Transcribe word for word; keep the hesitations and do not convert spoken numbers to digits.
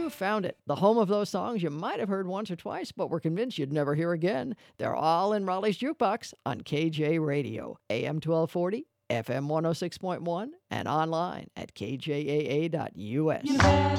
You found it, the home of those songs you might have heard once or twice, but were convinced you'd never hear again. They're all in Raleigh's Jukebox on K J Radio, A M twelve forty, F M one oh six point one, and online at K J A A dot U S.